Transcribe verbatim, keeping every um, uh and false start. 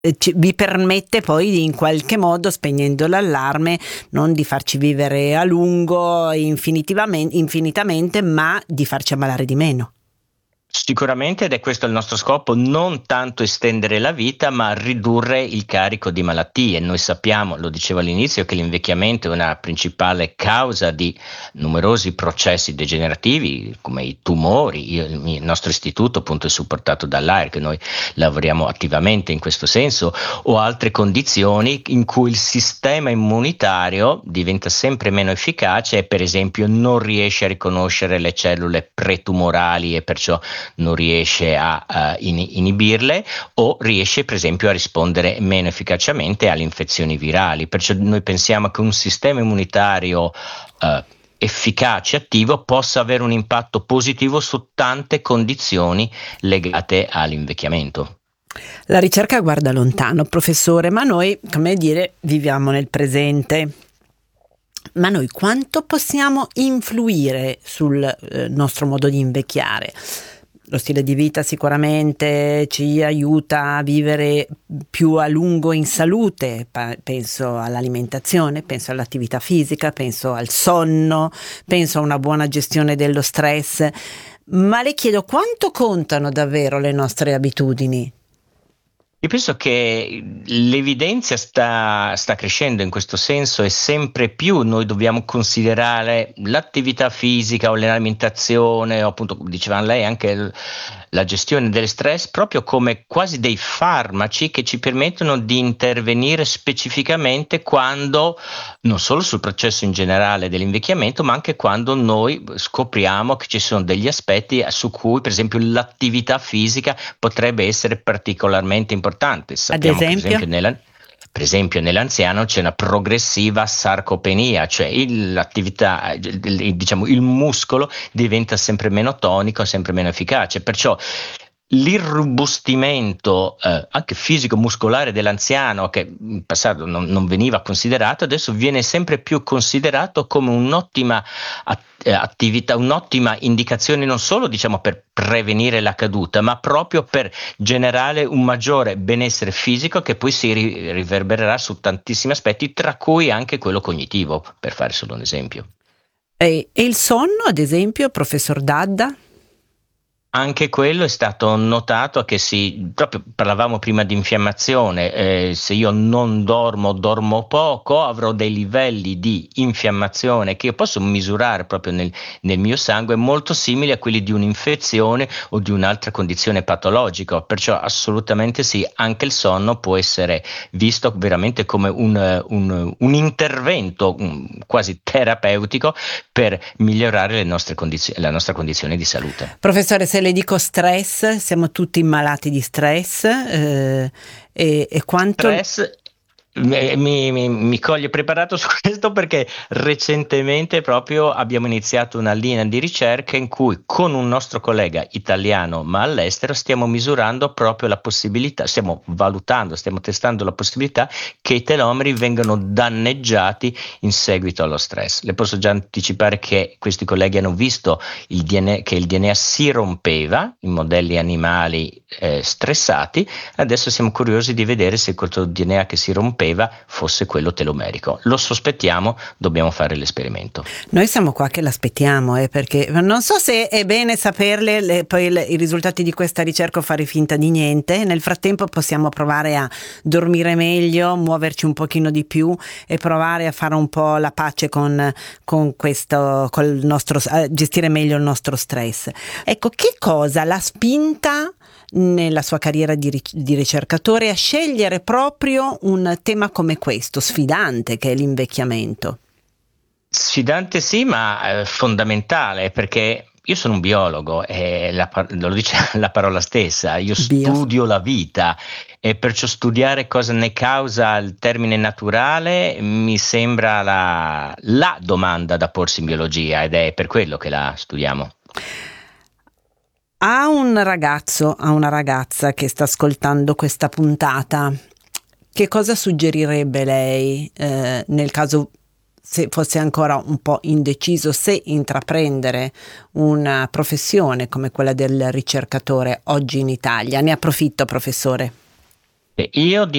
eh, ci, vi permette poi di, in qualche modo, spegnendo l'allarme, non di farci vivere a lungo infinitivamente, infinitamente, ma di farci ammalare di meno. Sicuramente, ed è questo il nostro scopo, non tanto estendere la vita, ma ridurre il carico di malattie. Noi sappiamo, lo dicevo all'inizio, che l'invecchiamento è una principale causa di numerosi processi degenerativi, come i tumori. Io, il nostro istituto appunto è supportato dall'A I R, che noi lavoriamo attivamente in questo senso, o altre condizioni in cui il sistema immunitario diventa sempre meno efficace e per esempio non riesce a riconoscere le cellule pretumorali e perciò non riesce a uh, inibirle, o riesce per esempio a rispondere meno efficacemente alle infezioni virali. Perciò noi pensiamo che un sistema immunitario uh, efficace, attivo, possa avere un impatto positivo su tante condizioni legate all'invecchiamento. La ricerca guarda lontano, professore, ma noi, come dire, viviamo nel presente. Ma noi quanto possiamo influire sul eh, nostro modo di invecchiare? Lo stile di vita sicuramente ci aiuta a vivere più a lungo in salute, penso all'alimentazione, penso all'attività fisica, penso al sonno, penso a una buona gestione dello stress, ma le chiedo quanto contano davvero le nostre abitudini? Io penso che l'evidenza sta, sta crescendo in questo senso e sempre più noi dobbiamo considerare l'attività fisica o l'alimentazione, o appunto, diceva lei, anche la gestione dello stress proprio come quasi dei farmaci che ci permettono di intervenire specificamente quando, non solo sul processo in generale dell'invecchiamento, ma anche quando noi scopriamo che ci sono degli aspetti su cui, per esempio, l'attività fisica potrebbe essere particolarmente importante. Sappiamo Ad esempio? Che, per esempio, nella, per esempio nell'anziano c'è una progressiva sarcopenia, cioè il, l'attività, diciamo, il muscolo diventa sempre meno tonico, sempre meno efficace, perciò l'irrobustimento eh, anche fisico-muscolare dell'anziano, che in passato non, non veniva considerato, adesso viene sempre più considerato come un'ottima at- attività, un'ottima indicazione non solo, diciamo, per prevenire la caduta, ma proprio per generare un maggiore benessere fisico che poi si ri- riverbererà su tantissimi aspetti, tra cui anche quello cognitivo, per fare solo un esempio. E, e il sonno, ad esempio, professor Dadda? Anche quello è stato notato che si, proprio parlavamo prima di infiammazione, eh, se io non dormo, dormo poco, avrò dei livelli di infiammazione che io posso misurare proprio nel, nel mio sangue molto simili a quelli di un'infezione o di un'altra condizione patologica, perciò assolutamente sì, anche il sonno può essere visto veramente come un, un, un intervento um, quasi terapeutico per migliorare le nostre condizioni, la nostra condizione di salute. Professore, se le dico stress, siamo tutti malati di stress, eh, e, e quanto... Stress mi, mi, mi coglie preparato su questo perché recentemente proprio abbiamo iniziato una linea di ricerca in cui con un nostro collega italiano ma all'estero stiamo misurando proprio la possibilità, stiamo valutando, stiamo testando la possibilità che i telomeri vengano danneggiati in seguito allo stress. Le posso già anticipare che questi colleghi hanno visto il D N A, che il D N A si rompeva in modelli animali eh, stressati. Adesso siamo curiosi di vedere se questo D N A che si rompeva fosse quello telomerico. Lo sospettiamo, dobbiamo fare l'esperimento. Noi siamo qua che l'aspettiamo, eh, perché non so se è bene saperle le, poi le, i risultati di questa ricerca o fare finta di niente. Nel frattempo possiamo provare a dormire meglio, muoverci un pochino di più e provare a fare un po' la pace con, con questo, col nostro, a gestire meglio il nostro stress. Ecco, che cosa l'ha spinta nella sua carriera di, di ricercatore a scegliere proprio un tema come questo, sfidante, che è l'invecchiamento? Sfidante sì, ma eh, fondamentale, perché io sono un biologo e la, lo dice la parola stessa, io Bio. studio la vita e perciò studiare cosa ne causa il termine naturale mi sembra la, la domanda da porsi in biologia ed è per quello che la studiamo. A un ragazzo, a una ragazza che sta ascoltando questa puntata, che cosa suggerirebbe lei eh, nel caso se fosse ancora un po' indeciso se intraprendere una professione come quella del ricercatore oggi in Italia? Ne approfitto, professore. Io